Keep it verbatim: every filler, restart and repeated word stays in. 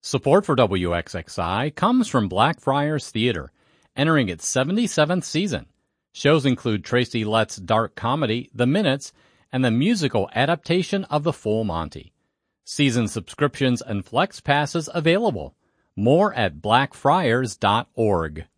Support for W X X I comes from Blackfriars Theater, entering its seventy-seventh season. Shows include Tracy Letts' dark comedy, The Minutes, and the musical adaptation of The Full Monty. Season subscriptions and flex passes available. More at blackfriars dot org.